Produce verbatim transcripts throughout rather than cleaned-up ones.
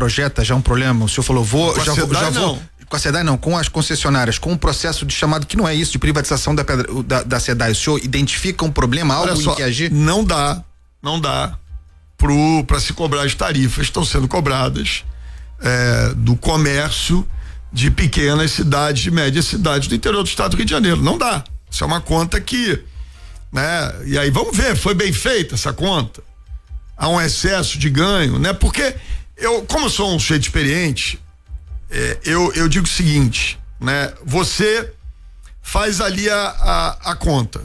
projeta já um problema? O senhor falou, vou, com já, a vou, já SEDAI, vou. Não. Com a SEDAI não, com as concessionárias, com um processo de chamado que não é isso, de privatização da, pedra, da, da SEDAI. O senhor identifica um problema, algo só, em que agir? Não dá, não dá para se cobrar as tarifas, estão sendo cobradas é, do comércio de pequenas cidades, de médias cidades do interior do estado do Rio de Janeiro. Não dá. Isso é uma conta que, né? E aí vamos ver, foi bem feita essa conta? Há um excesso de ganho, né? Porque eu, como eu sou um sujeito experiente, é, eu, eu digo o seguinte, né? Você faz ali a, a, a conta.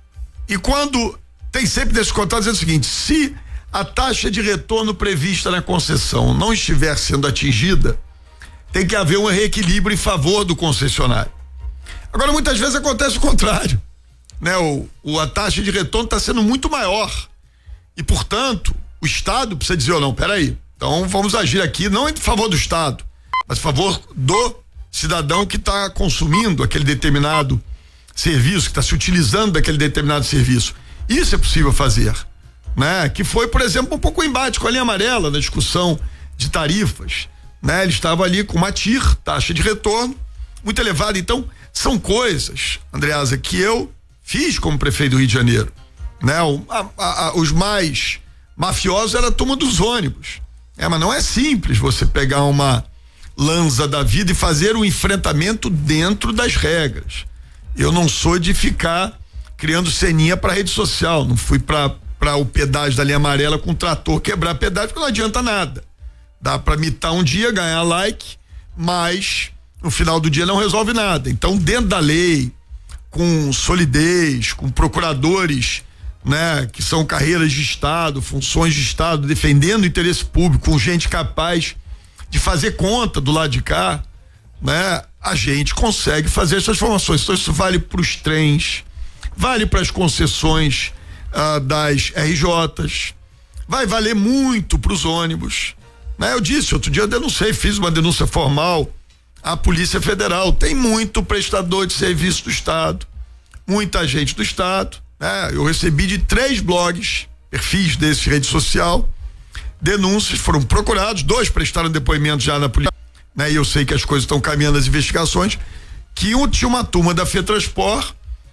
E quando tem sempre descontado dizendo o seguinte, se a taxa de retorno prevista na concessão não estiver sendo atingida, tem que haver um reequilíbrio em favor do concessionário. Agora, muitas vezes acontece o contrário, né? O, o, a taxa de retorno está sendo muito maior e, portanto, o Estado precisa dizer, ou não, peraí, então vamos agir aqui não em favor do Estado, mas em favor do cidadão que está consumindo aquele determinado serviço, que está se utilizando daquele determinado serviço. Isso é possível fazer, né? Que foi, por exemplo, um pouco o embate com a linha amarela na discussão de tarifas, né? Ele estava ali com uma T I R, taxa de retorno, muito elevada. Então, são coisas, Andreasa, que eu fiz como prefeito do Rio de Janeiro, né? O, a, a, os mais mafiosos era a turma dos ônibus, é, mas não é simples você pegar uma lança da vida e fazer um enfrentamento dentro das regras. Eu não sou de ficar criando ceninha para rede social, não fui para para o pedágio da linha amarela com o trator quebrar pedágio, porque não adianta nada. Dá para mitar um dia, ganhar like, mas no final do dia não resolve nada. Então, dentro da lei, com solidez, com procuradores, né, que são carreiras de Estado, funções de Estado, defendendo o interesse público, com gente capaz de fazer conta do lado de cá, né, a gente consegue fazer essas transformações. Então, isso vale para os trens, vale para as concessões ah, das R Js, vai valer muito para os ônibus, né? Eu disse, outro dia eu denunciei, fiz uma denúncia formal à Polícia Federal. Tem muito prestador de serviço do Estado, muita gente do Estado, né? Eu recebi de três blogs, perfis desse rede social, denúncias, foram procurados, dois prestaram depoimento já na polícia, né? E eu sei que as coisas estão caminhando nas investigações, que um, tinha uma turma da FETranspor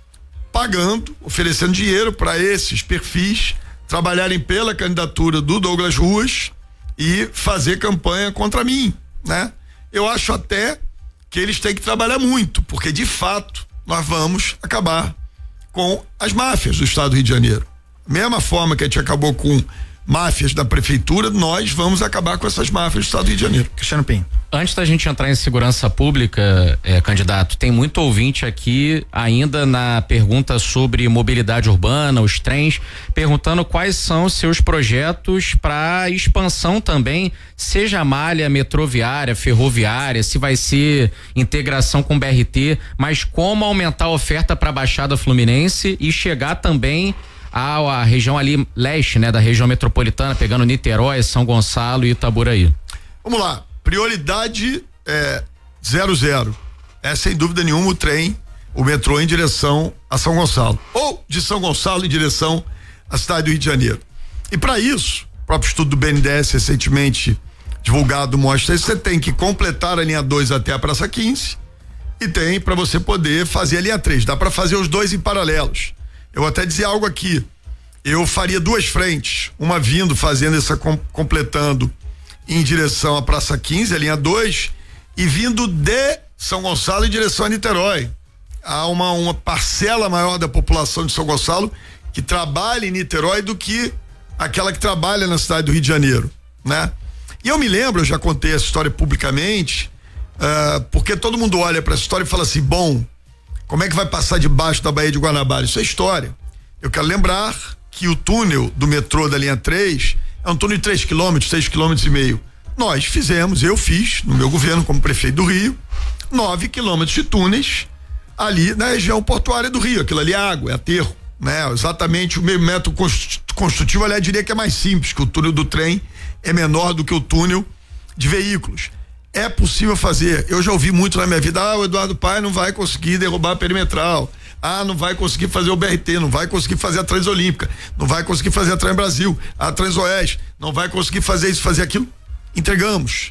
pagando, oferecendo dinheiro para esses perfis trabalharem pela candidatura do Douglas Ruas e fazer campanha contra mim, né? Eu acho até que eles têm que trabalhar muito, porque de fato nós vamos acabar com as máfias do estado do Rio de Janeiro. Mesma forma que a gente acabou com máfias da prefeitura, nós vamos acabar com essas máfias do estado do Rio de Janeiro. Cristiano Pinho. Antes da gente entrar em segurança pública, eh, candidato, tem muito ouvinte aqui ainda na pergunta sobre mobilidade urbana, os trens, perguntando quais são os seus projetos para expansão também, seja malha metroviária, ferroviária, se vai ser integração com B R T, mas como aumentar a oferta para a Baixada Fluminense e chegar também à, à região ali leste, né, da região metropolitana, pegando Niterói, São Gonçalo e Itaboraí. Vamos lá. Prioridade é zero zero. É sem dúvida nenhuma o trem, o metrô em direção a São Gonçalo. Ou de São Gonçalo em direção à cidade do Rio de Janeiro. E para isso, o próprio estudo do B N D E S recentemente divulgado mostra isso, você tem que completar a linha dois até a Praça quinze e tem para você poder fazer a linha três. Dá para fazer os dois em paralelos. Eu vou até dizer algo aqui. Eu faria duas frentes, uma vindo fazendo essa com, completando em direção à Praça quinze, a linha dois, e vindo de São Gonçalo em direção a Niterói. Há uma, uma parcela maior da população de São Gonçalo que trabalha em Niterói do que aquela que trabalha na cidade do Rio de Janeiro, né? E eu me lembro, eu já contei essa história publicamente, uh, porque todo mundo olha para essa história e fala assim, bom, como é que vai passar debaixo da Baía de Guanabara? Isso é história. Eu quero lembrar que o túnel do metrô da linha três é um túnel de três quilômetros, seis quilômetros e meio. Nós fizemos, eu fiz, no meu governo como prefeito do Rio, nove quilômetros de túneis ali na região portuária do Rio. Aquilo ali é água, é aterro, né? Exatamente o mesmo método construtivo, aliás, diria que é mais simples, que o túnel do trem é menor do que o túnel de veículos. É possível fazer. Eu já ouvi muito na minha vida, ah, o Eduardo Paes não vai conseguir derrubar a perimetral. Ah, não vai conseguir fazer o B R T, não vai conseguir fazer a Transolímpica, não vai conseguir fazer a Transbrasil, a Transoeste, não vai conseguir fazer isso, fazer aquilo. Entregamos.